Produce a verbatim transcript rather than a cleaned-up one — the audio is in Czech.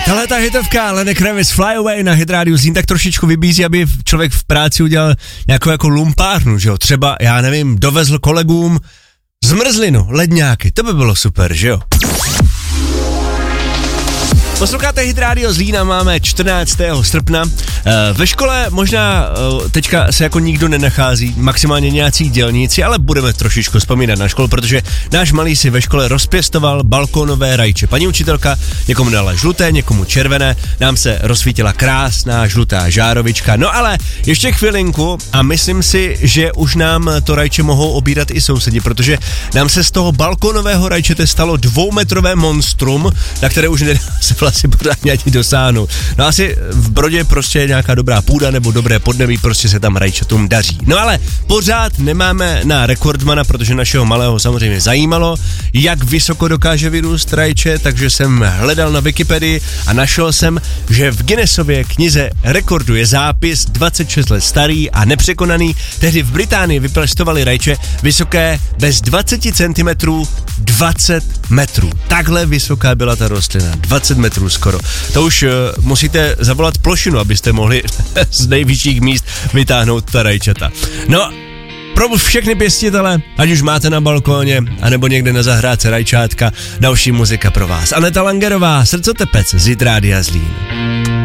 Tahle ta hitovka Lenny Kravitz Fly Away na Hit Radio Zlín tak trošičku vybízí, aby člověk v práci udělal nějakou jako lumpárnu, že jo? Třeba, já nevím, dovezl kolegům zmrzlinu, ledňáky, to by bylo super, že jo? Posloucháte Hit Radio Zlína, máme čtrnáctého srpna. Ve škole možná teďka se jako nikdo nenachází, maximálně nějací dělníci, ale budeme trošičku vzpomínat na školu, protože náš malý si ve škole rozpěstoval balkónové rajče. Paní učitelka někomu dala žluté, někomu červené, nám se rozsvítila krásná žlutá žárovička. No ale ještě chvilinku a myslím si, že už nám to rajče mohou obírat i sousedi, protože nám se z toho balkónového rajčete stalo dvoumetrové monstrum, na které už nedá se asi pořádně ani dosáhnout. No asi v Brodě prostě je nějaká dobrá půda nebo dobré podnebí, prostě se tam rajčatům daří. No ale pořád nemáme na rekordmana, protože našeho malého samozřejmě zajímalo, jak vysoko dokáže vyrůst rajče, takže jsem hledal na Wikipedii a našel jsem, že v Guinnessově knize rekordu je zápis dvacet šest let starý a nepřekonaný. Tehdy v Británii vypěstovali rajče vysoké bez dvacet centimetrů dvacet metrů. Takhle vysoká byla ta rostlina, dvacet metrů skoro. To už uh, musíte zavolat plošinu, abyste mohli z nejvyšších míst vytáhnout ta rajčata. No, pro všechny pěstitele, ať už máte na balkóně, anebo někde na zahrádce rajčátka, další muzika pro vás. Aneta Langerová, Srdcotepec z Hit Rádia Zlín.